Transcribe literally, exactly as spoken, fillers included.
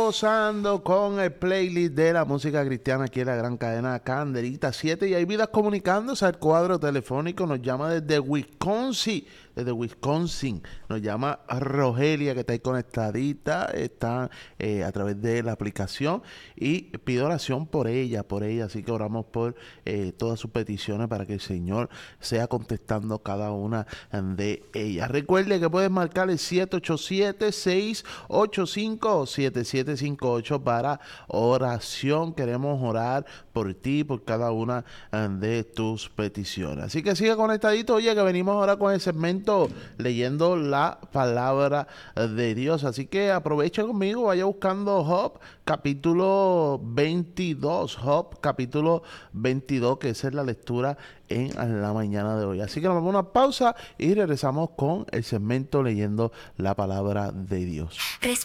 gozando con el playlist de la música cristiana aquí en la gran cadena Candelita siete. Y hay vidas comunicándose al cuadro telefónico. Nos llama desde Wisconsin. Desde Wisconsin. Nos llama Rogelia, que está ahí conectadita. Está eh, a través de la aplicación. Y pido oración por ella, por ella. Así que oramos por eh, todas sus peticiones para que el Señor sea contestando cada una de ellas. Recuerde que puedes marcar el siete ocho siete, seis ocho cinco, siete siete cinco ocho para oración. Queremos orar por ti, por cada una de tus peticiones. Así que sigue conectadito. Oye, que venimos ahora con el segmento leyendo la palabra de Dios. Así que aprovecha conmigo, vaya buscando Job capítulo veintidós. Job capítulo veintidós, que esa es la lectura en la mañana de hoy. Así que nos vamos a una pausa y regresamos con el segmento leyendo la palabra de Dios. Respira.